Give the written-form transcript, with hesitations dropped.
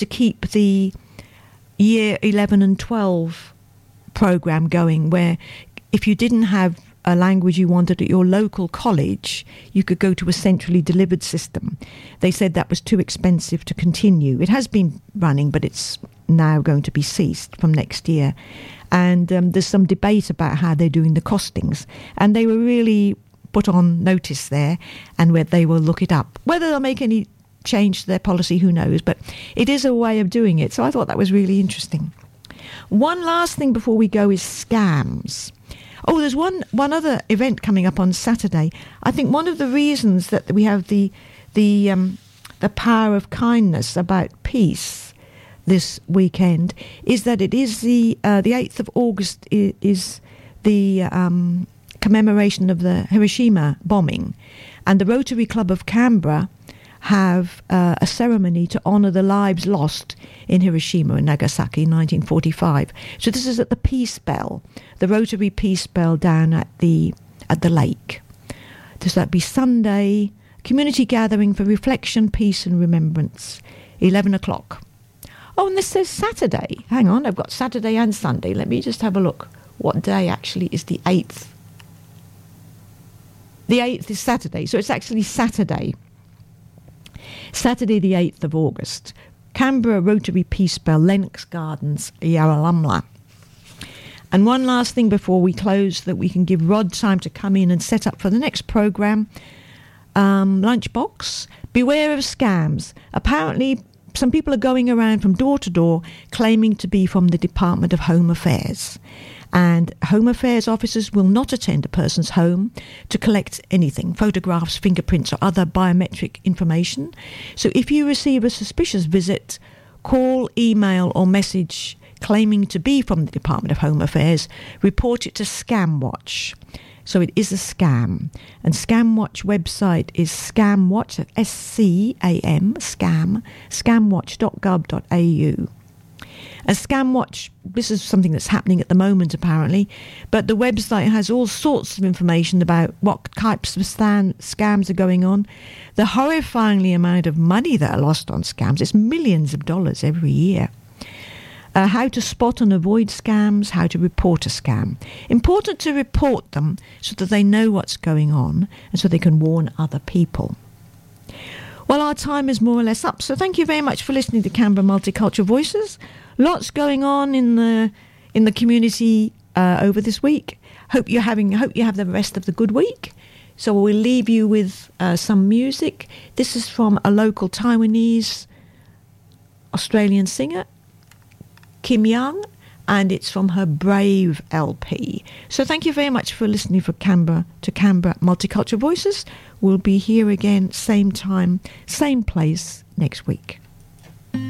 to keep the year 11 and 12 program going, where if you didn't have a language you wanted at your local college, you could go to a centrally delivered system. They said that was too expensive to continue. It has been running, but it's now going to be ceased from next year. And there's some debate about how they're doing the costings. And they were really put on notice there, and where they will look it up. Whether they'll make any change to their policy, who knows? But it is a way of doing it. So I thought that was really interesting. One last thing before we go is scams. Oh, there's one other event coming up on Saturday. I think one of the reasons that we have the power of kindness about peace this weekend is that it is the 8th of August is the commemoration of the Hiroshima bombing, and the Rotary Club of Canberra have a ceremony to honour the lives lost in Hiroshima and Nagasaki in 1945. So this is at the Peace Bell, the Rotary Peace Bell down at the lake. Does that be Sunday? Community gathering for reflection, peace and remembrance, 11 o'clock. Oh, and this says Saturday. Hang on, I've got Saturday and Sunday. Let me just have a look. What day actually is the 8th? The 8th is Saturday, so it's actually Saturday. Saturday the 8th of August, Canberra Rotary Peace Bell, Lennox Gardens, Yarralumla. And one last thing before we close, that we can give Rod time to come in and set up for the next programme. Lunchbox, beware of scams. Apparently some people are going around from door to door claiming to be from the Department of Home Affairs. And Home Affairs officers will not attend a person's home to collect anything, photographs, fingerprints or other biometric information. So if you receive a suspicious visit, call, email or message claiming to be from the Department of Home Affairs, report it to ScamWatch. So it is a scam. And ScamWatch website is ScamWatch, S-C-A-M, scam, scamwatch.gov.au. A ScamWatch, this is something that's happening at the moment apparently, but the website has all sorts of information about what types of scams are going on, the horrifyingly amount of money that are lost on scams. It's millions of dollars every year. How to spot and avoid scams, how to report a scam. Important to report them so that they know what's going on and so they can warn other people. Well, our time is more or less up, so thank you very much for listening to Canberra Multicultural Voices. Lots going on in the community over this week. Hope you have the rest of the good week. So we'll leave you with some music. This is from a local Taiwanese Australian singer, Kim Young, and it's from her Brave LP. So thank you very much for listening to Canberra Multicultural Voices. We'll be here again, same time, same place next week.